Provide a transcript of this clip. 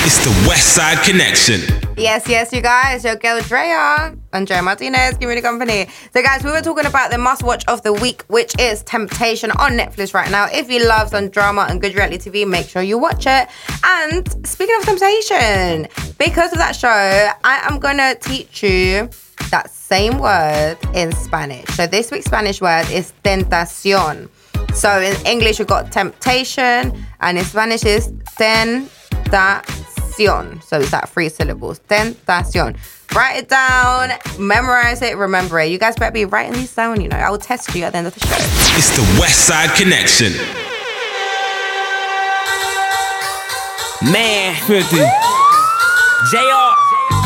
It's the West Side Connection. Yes, you guys. Your girl Drea, Andrea Martinez, give me the company. So, guys, we were talking about the must-watch of the week, which is Temptation on Netflix right now. If you love some drama and good reality TV, make sure you watch it. And speaking of Temptation, because of that show, I am going to teach you that same word in Spanish. So, this week's Spanish word is tentación. So, in English, we've got temptation, and in Spanish is tentación. So it's that 3 syllables. Tentación. Write it down, memorize it, remember it. You guys better be writing these down, you know. I will test you at the end of the show. It's the West Side Connection. Man, 50. JR.